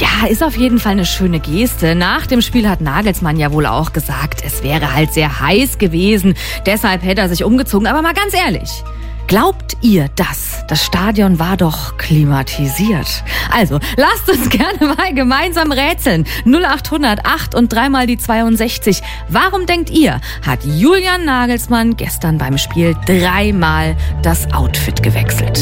Ja, ist auf jeden Fall eine schöne Geste. Nach dem Spiel hat Nagelsmann ja wohl auch gesagt, es wäre halt sehr heiß gewesen. Deshalb hätte er sich umgezogen. Aber mal ganz ehrlich, glaubt ihr das? Das Stadion war doch klimatisiert. Also, lasst uns gerne mal gemeinsam rätseln. 0800 8 und 3 mal die 62. Warum denkt ihr, hat Julian Nagelsmann gestern beim Spiel 3-mal das Outfit gewechselt?